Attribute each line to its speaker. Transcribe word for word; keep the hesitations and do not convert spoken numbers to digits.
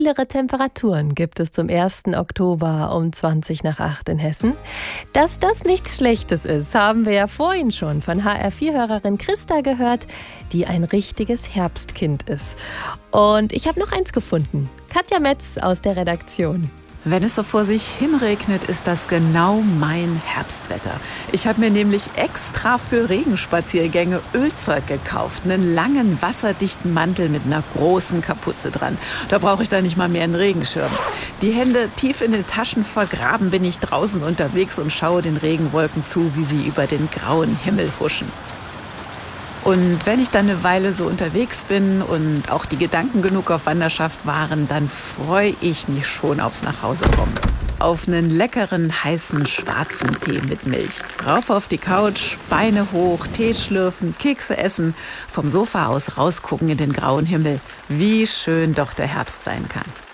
Speaker 1: Mittlere Temperaturen gibt es zum ersten Oktober um zwanzig nach acht in Hessen. Dass das nichts Schlechtes ist, haben wir ja vorhin schon von H R vier Hörerin Christa gehört, die ein richtiges Herbstkind ist. Und ich habe noch eins gefunden. Katja Metz aus der Redaktion.
Speaker 2: Wenn es so vor sich hinregnet, ist das genau mein Herbstwetter. Ich habe mir nämlich extra für Regenspaziergänge Ölzeug gekauft. Einen langen, wasserdichten Mantel mit einer großen Kapuze dran. Da brauche ich dann nicht mal mehr einen Regenschirm. Die Hände tief in den Taschen vergraben bin ich draußen unterwegs und schaue den Regenwolken zu, wie sie über den grauen Himmel huschen. Und wenn ich dann eine Weile so unterwegs bin und auch die Gedanken genug auf Wanderschaft waren, dann freue ich mich schon aufs Nachhausekommen. Auf einen leckeren, heißen, schwarzen Tee mit Milch. Rauf auf die Couch, Beine hoch, Tee schlürfen, Kekse essen, vom Sofa aus rausgucken in den grauen Himmel. Wie schön doch der Herbst sein kann.